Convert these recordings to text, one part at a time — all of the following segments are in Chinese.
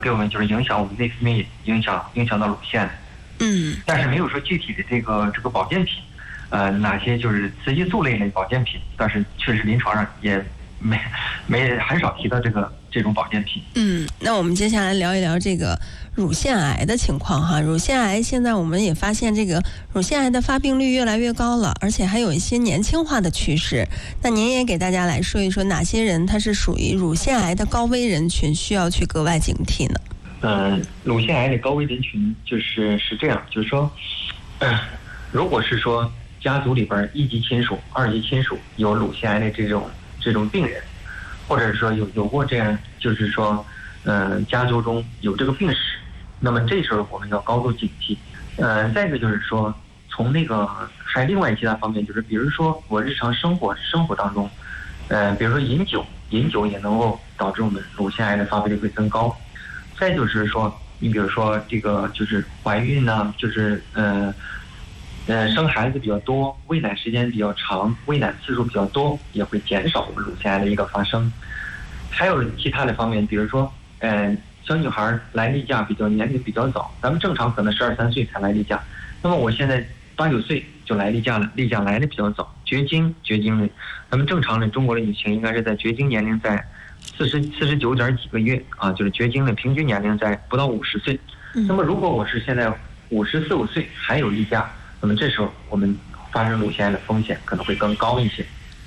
给我们就是影响我们内分泌，影响到乳腺。但是没有说具体的这个保健品，哪些就是雌激素类的保健品，但是确实临床上也很少提到这种保健品。 那我们接下来聊一聊这个乳腺癌的情况哈。乳腺癌现在我们也发现这个乳腺癌的发病率越来越高了，而且还有一些年轻化的趋势。那您也给大家来说一说哪些人他是属于乳腺癌的高危人群，需要去格外警惕呢？ 乳腺癌的高危人群是这样，就是说，如果是说家族里边一级亲属、二级亲属有乳腺癌的这种病人，或者说有过这样，就是说，家族中有这个病史，那么这时候我们要高度警惕。再一个就是说，从还另外其他方面，就是比如说我日常生活当中，比如说饮酒也能够导致我们乳腺癌的发病率会增高。再就是说，你比如说这个就是怀孕呢，就是生孩子比较多，喂奶时间比较长，喂奶次数比较多，也会减少我们乳腺癌的一个发生。还有其他的方面，比如说小女孩来例假年龄比较早，咱们正常可能12、13岁才来例假，那么我现在8、9岁就来例假了，例假来的比较早。绝经的，咱们正常的中国的女性应该是在绝经年龄在49点几个月啊，就是绝经的平均年龄在不到50岁。那么如果我是现在54、5岁还有例假，那么这时候我们发生乳腺癌的风险可能会更高一些。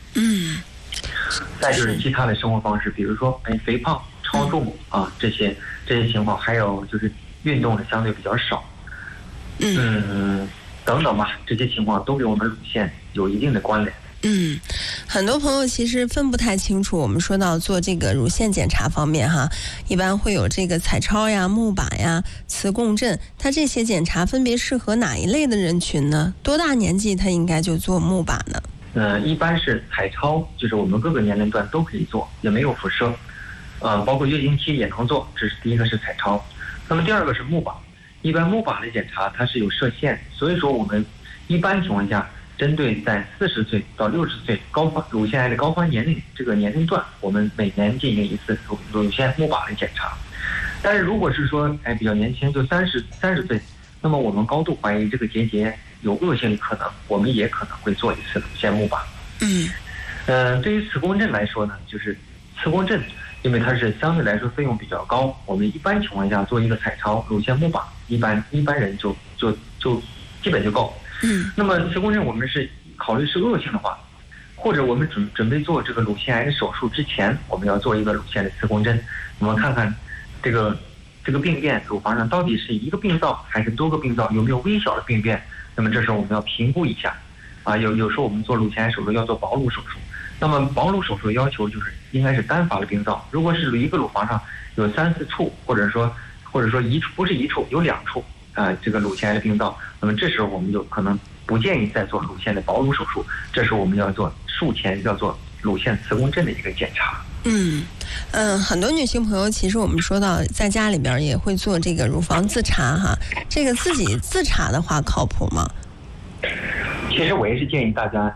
再就是其他的生活方式，比如说肥胖、超重啊，这些情况，还有就是运动的相对比较少，等等吧，这些情况都给我们乳腺有一定的关联。 很多朋友其实分不太清楚，我们说到做这个乳腺检查方面哈，一般会有这个彩超呀、钼靶呀、磁共振，它这些检查分别适合哪一类的人群呢？多大年纪它应该就做钼靶呢？ 一般是彩超，就是我们各个年龄段都可以做，也没有辐射，包括月经期也能做，这是第一个是彩超。那么第二个是钼靶，一般钼靶的检查它是有射线，所以说我们一般情况下针对在40岁到60岁乳腺癌的高发年龄这个年龄段，我们每年进行一次乳腺钼靶的检查。但是如果是说比较年轻，就30岁，那么我们高度怀疑这个结节有恶性的可能，我们也可能会做一次乳腺钼靶。对于磁共振来说呢，就是磁共振，因为它是相对来说费用比较高，我们一般情况下做一个彩超乳腺钼靶，一般人就基本就够。那么磁共振我们是考虑是恶性的话，或者我们准备做这个乳腺癌的手术之前，我们要做一个乳腺的磁共振，我们看看这个病变乳房上到底是一个病灶还是多个病灶，有没有微小的病变。那么这时候我们要评估一下有时候我们做乳腺癌手术要做保乳手术，那么保乳手术要求就是应该是单发的病灶，如果是一个乳房上有3、4处，或者说一处不是一处有2处这个乳腺癌的病灶，那么这时候我们就可能不建议再做乳腺的保乳手术，这时候我们要做术前要做乳腺磁共振的一个检查。 很多女性朋友其实我们说到在家里边也会做这个乳房自查哈，这个自己自查的话靠谱吗？ 其实我也是建议大家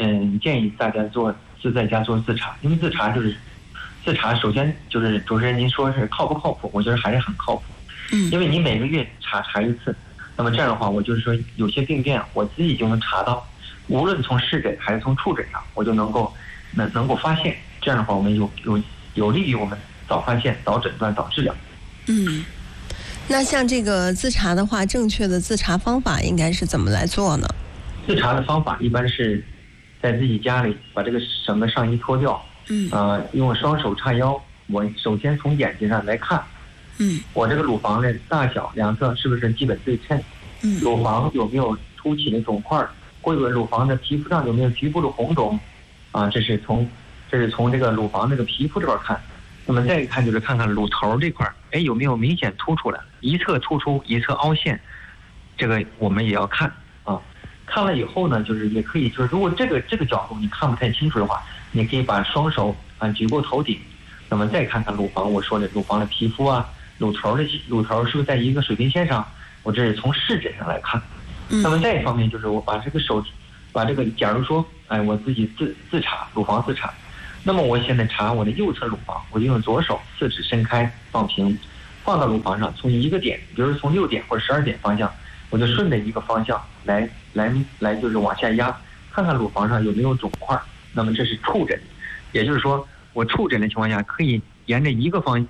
在家做自查，因为自查首先就是主持人您说是靠不靠谱，我觉得还是很靠谱。因为你每个月查一次，那么这样的话，我就是说有些病变我自己就能查到，无论从视诊还是从触诊上，我就能够发现。这样的话，我们有利于我们早发现、早诊断、早治疗。 那像这个自查的话，正确的自查方法应该是怎么来做呢？ 自查的方法一般是在自己家里把这个整个上衣脱掉，用双手叉腰，我首先从眼睛上来看。我这个乳房的大小两侧是不是基本对称？乳房有没有凸起的肿块？或者乳房的皮肤上有没有局部的红肿？这是从这个乳房这个皮肤这块看。那么再一看就是看看乳头这块，有没有明显突出来，一侧突出，一侧凹陷，这个我们也要看啊。看了以后呢，就是也可以，就是如果这个角度你看不太清楚的话，你可以把双手举过头顶，那么再看看乳房，我说的乳房的皮肤乳头是不是在一个水平线上？我这是从视诊上来看。那么再一方面就是我把这个假如说我自己自查乳房自查，那么我现在查我的右侧乳房，我就用左手4指伸开放平， 放到乳房上，从一个点，比如从6点或者12点方向，我就顺着一个方向来就是往下压，看看乳房上有没有肿块。那么这是触诊，也就是说我触诊的情况下，可以沿着一个方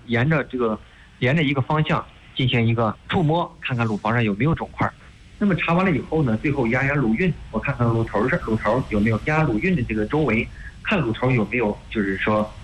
向进行一个触摸，看看乳房上有没有肿块。那么查完了以后呢，最后压乳晕，我看看乳头有没有压乳晕的这个周围，看乳头有没有就是说